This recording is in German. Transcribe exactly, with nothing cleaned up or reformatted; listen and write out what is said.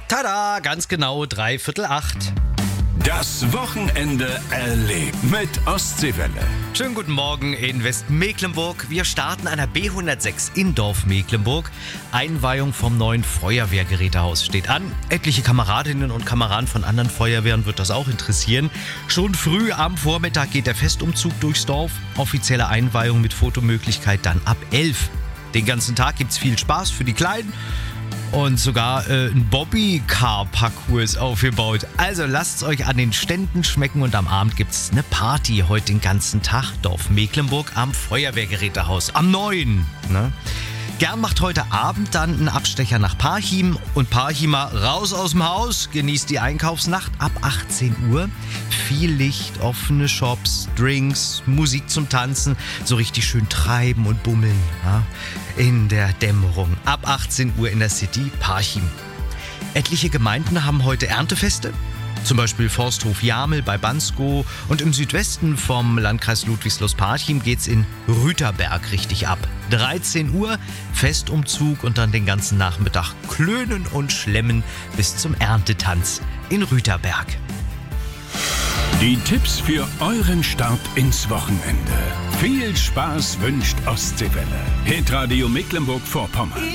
Tada, ganz genau, dreiviertel acht. Das Wochenende erlebt mit Ostseewelle. Schönen guten Morgen in Westmecklenburg. Wir starten an der B hundertsechs in Dorf Mecklenburg. Einweihung vom neuen Feuerwehrgerätehaus steht an. Etliche Kameradinnen und Kameraden von anderen Feuerwehren wird das auch interessieren. Schon früh am Vormittag geht der Festumzug durchs Dorf. Offizielle Einweihung mit Fotomöglichkeit dann ab elf. Den ganzen Tag gibt's viel Spaß für die Kleinen. Und sogar äh, ein Bobby-Car-Parcours aufgebaut. Also lasst's euch an den Ständen schmecken und am Abend gibt's eine Party heute den ganzen Tag. Dorf Mecklenburg am Feuerwehrgerätehaus. Am neuen. Ne? Gern macht heute Abend dann einen Abstecher nach Parchim und Parchimer raus aus dem Haus. Genießt die Einkaufsnacht ab achtzehn Uhr. Viel Licht, offene Shops, Drinks, Musik zum Tanzen. So richtig schön treiben und bummeln. Ja? In der Dämmerung. Ab achtzehn Uhr in der City Parchim. Etliche Gemeinden haben heute Erntefeste. Zum Beispiel Forsthof Jamel bei Bansko. Und im Südwesten vom Landkreis Ludwigslust-Parchim geht's in Rüterberg richtig ab. dreizehn Uhr, Festumzug und dann den ganzen Nachmittag klönen und schlemmen bis zum Erntetanz in Rüterberg. Die Tipps für euren Start ins Wochenende. Viel Spaß wünscht Ostseewelle. Hitradio Mecklenburg-Vorpommern.